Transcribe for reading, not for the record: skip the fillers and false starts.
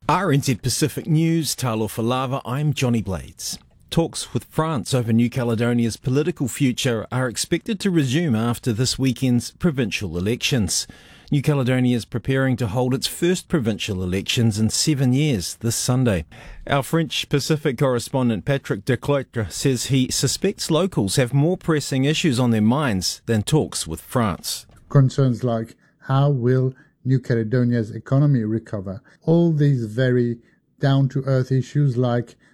RNZ Pacific News, Talofa Lava, I'm Johnny Blades. Talks with France over New Caledonia's political future are expected to resume after this weekend's provincial elections. New Caledonia is preparing to hold its first provincial elections in 7 years this Sunday. Our French Pacific correspondent Patrick Decloitre says he suspects locals have more pressing issues on their minds than talks with France. Concerns like how will New Caledonia's economy recover? All these very down-to-earth issues like